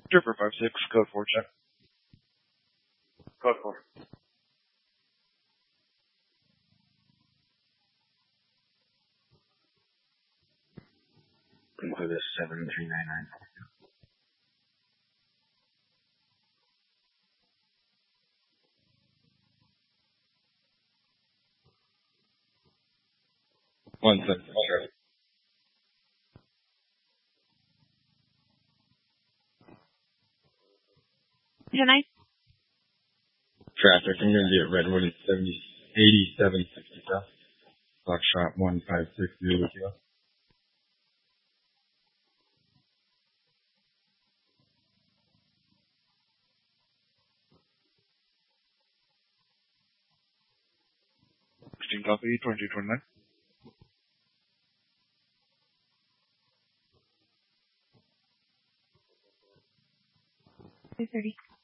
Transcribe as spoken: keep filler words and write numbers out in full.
Trooper five six, code four check. Code four. Include this seven three nine nine. One second, sure. Can I? Traffic, I'm going to be at Redwood at seventy, eighty-seven sixty south. Foxtrot one five six zero kilo. sixteen copy, twenty-two twenty-nine. two thirty.